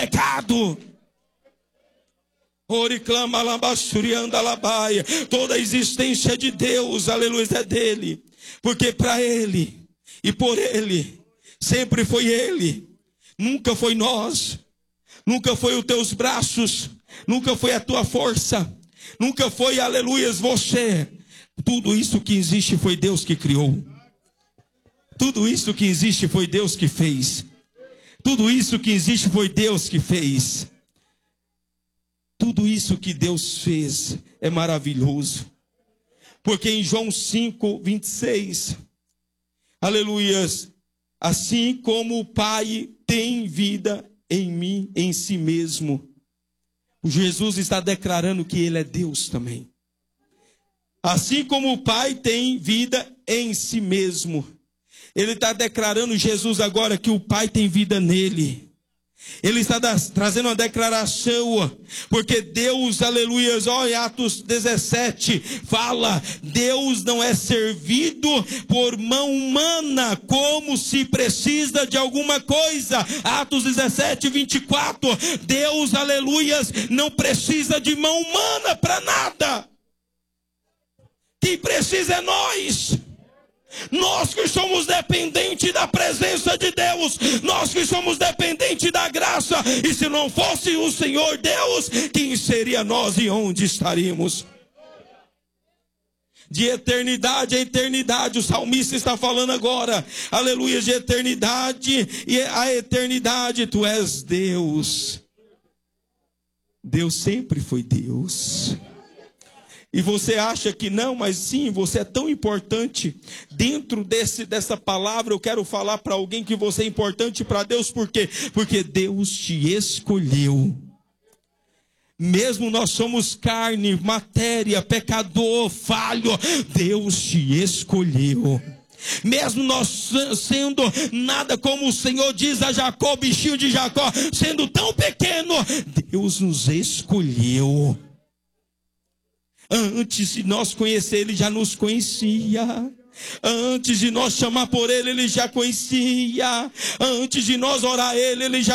pecado. Toda a existência de Deus, aleluia, é dele. Porque para ele e por ele, sempre foi ele. Nunca foi nós. Nunca foi os teus braços. Nunca foi a tua força. Nunca foi, aleluia, você. Tudo isso que existe foi Deus que criou. Tudo isso que existe foi Deus que fez. Tudo isso que existe foi Deus que fez. Tudo isso que Deus fez é maravilhoso. Porque em João 5:26, aleluias, assim como o Pai tem vida em mim, em si mesmo, Jesus está declarando que Ele é Deus também. Assim como o Pai tem vida em si mesmo, Ele está declarando, Jesus, agora que o Pai tem vida nele. Ele está trazendo uma declaração, porque Deus, aleluia, em Atos 17, fala, Deus não é servido por mão humana, como se precisa de alguma coisa. Atos 17:24, Deus, aleluia, não precisa de mão humana para nada. Quem precisa é nós. Nós que somos dependentes da presença de Deus, nós que somos dependentes da graça, e se não fosse o Senhor Deus, quem seria nós e onde estaríamos? De eternidade a eternidade, o salmista está falando agora, aleluia, de eternidade e a eternidade, tu és Deus. Deus sempre foi Deus. E você acha que não, mas sim, você é tão importante. Dentro dessa palavra eu quero falar para alguém que você é importante para Deus. Por quê? Porque Deus te escolheu. Mesmo nós somos carne, matéria, pecador, falho, Deus te escolheu. Mesmo nós sendo nada, como o Senhor diz a Jacó, bichinho de Jacó, sendo tão pequeno, Deus nos escolheu. Antes de nós conhecer, Ele já nos conhecia. Antes de nós chamar por Ele, Ele já conhecia. Antes de nós orar a Ele, Ele já